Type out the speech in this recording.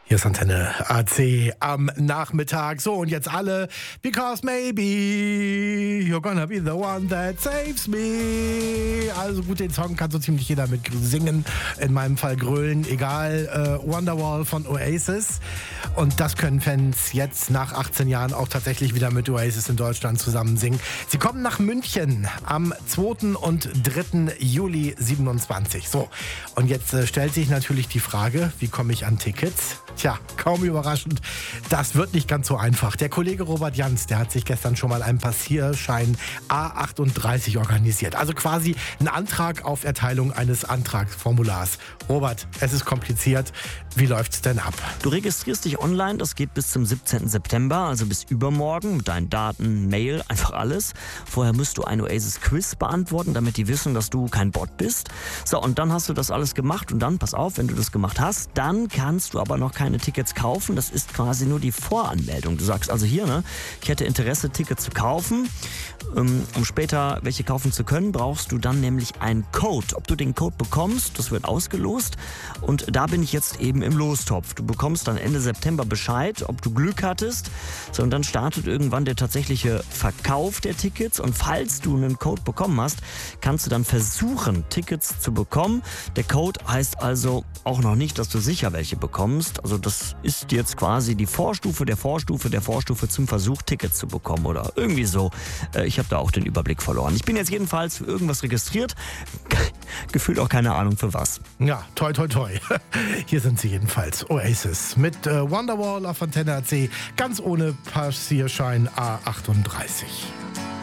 Hier ist Antenne AC am Nachmittag. So, und jetzt alle, because maybe you're gonna be the one that saves me. Also gut, den Song kann so ziemlich jeder mit singen, in meinem Fall grölen, egal. Wonderwall von Oasis. Und das können Fans jetzt nach 18 Jahren auch tatsächlich wieder mit Oasis in Deutschland zusammen singen. Sie kommen nach München am 2. und 3. Juli 27. So, und jetzt stellt sich natürlich die Frage, wie komme ich an Tickets? Tja, kaum überraschend, das wird nicht ganz so einfach. Der Kollege Robert Jans, der hat sich gestern schon mal einen Passierschein A38 organisiert. Also quasi ein Antrag auf Erteilung eines Antragsformulars. Robert, es ist kompliziert. Wie läuft's denn ab? Du registrierst dich online, das geht bis zum 17. September, also bis übermorgen, mit deinen Daten, Mail, einfach alles. Vorher musst du ein Oasis-Quiz beantworten, damit die wissen, dass du kein Bot bist. So, und dann hast du das alles gemacht und dann, pass auf, wenn du das gemacht hast, dann kannst du aber noch keine Tickets kaufen. Das ist quasi nur die Voranmeldung. Du sagst also hier, ne, ich hätte Interesse, Tickets zu kaufen. Um später welche kaufen zu können, brauchst du dann nämlich einen Code. Ob du den Code bekommst, das wird ausgelost. Und da bin ich jetzt eben im Lostopf. Du bekommst dann Ende September Bescheid, ob du Glück hattest. So, und dann startet irgendwann der tatsächliche Verkauf der Tickets. Und falls du einen Code bekommen hast, kannst du dann versuchen, Tickets zu bekommen. Der Code heißt also auch noch nicht, dass du sicher welche bekommst. Also das ist jetzt quasi die Vorstufe der Vorstufe der Vorstufe zum Versuch, Tickets zu bekommen oder irgendwie so. Ich habe da auch den Überblick verloren. Ich bin jetzt jedenfalls für irgendwas registriert. Gefühlt auch keine Ahnung für was. Ja, toi, toi, toi. Hier sind sie jedenfalls. Oasis mit Wonderwall auf Antenne AC. Ganz ohne Passierschein A38.